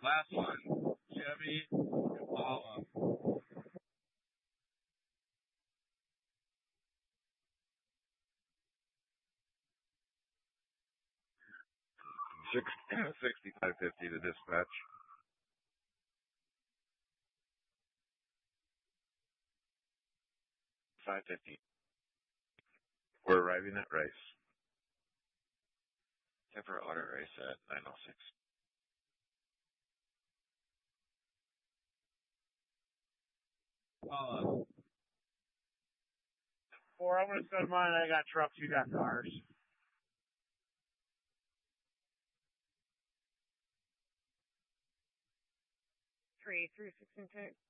Last one. Chevy Impala. 6550 to dispatch. $550. We're arriving at Rice. Temper Auto Rice at 906. Or I'm going to send mine. I got trucks. You got cars. Three, 316.